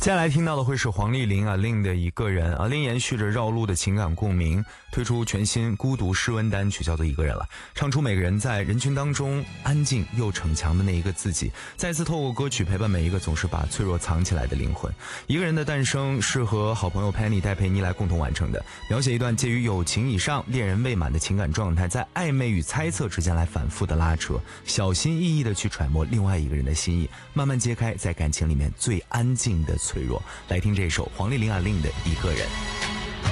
接下来听到的会是黄丽玲令的一个人。令延续着绕路的情感共鸣，推出全新孤独诗文单曲，叫做一个人了，唱出每个人在人群当中安静又逞强的那一个自己，再次透过歌曲陪伴每一个总是把脆弱藏起来的灵魂。一个人的诞生是和好朋友 Penny 戴佩妮来共同完成的，描写一段介于友情以上恋人未满的情感状态，在暧昧与猜测之间来反复的拉扯，小心翼翼的去揣摩另外一个人的心意，慢慢揭开在感情里面最安静的脆弱。来听这首黄丽玲令的一个人。